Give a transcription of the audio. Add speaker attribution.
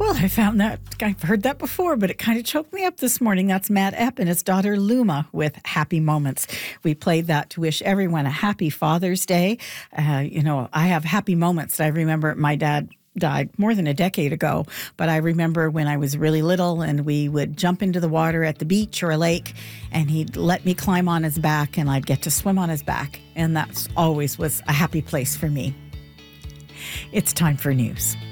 Speaker 1: Well, I found that, I've heard that before, but it kind of choked me up this morning. That's Matt Epp and his daughter Luma with Happy Moments. We played that to wish everyone a happy Father's Day. I have happy moments. I remember my dad died more than a decade ago, but I remember when I was really little and we would jump into the water at the beach or a lake and he'd let me climb on his back and I'd get to swim on his back. And that always was a happy place for me. It's time for news.